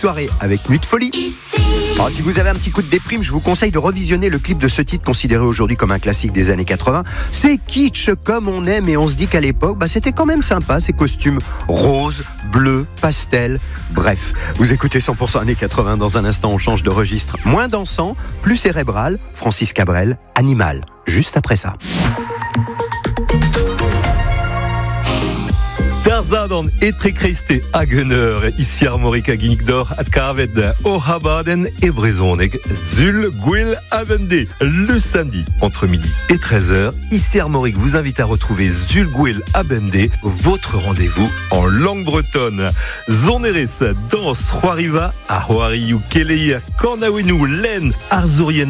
soirée avec Nuit de Folie. Alors, si vous avez un petit coup de déprime, je vous conseille de revisionner le clip de ce titre considéré aujourd'hui comme un classique des années 80. C'est kitsch comme on aime et on se dit qu'à l'époque, c'était quand même sympa, ces costumes roses, bleus, pastel. Bref, vous écoutez 100% années 80. Dans un instant, on change de registre. Moins dansant, plus cérébral. Francis Cabrel, Animal. Juste après ça. Tarzan etrekreiste Hagener, ici Armorica Ginigdor, at Kaved, Ohabaden et Brezonek, Zul, Gwil, Avende. Le samedi, entre midi et 13h, ici Armorique vous invite à retrouver Zul, Gwil, Avende, votre rendez-vous en langue bretonne. Zoneres, danse, Roariva, Ahoariou, Keleia, Kornawenu, Len, Arzourien.